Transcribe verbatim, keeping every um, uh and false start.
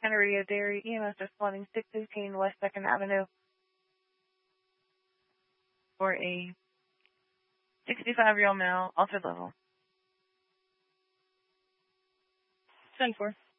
Canneria Dairy, E M S responding six fifteen West second Avenue for a sixty-five-year-old male, altered level. ten four.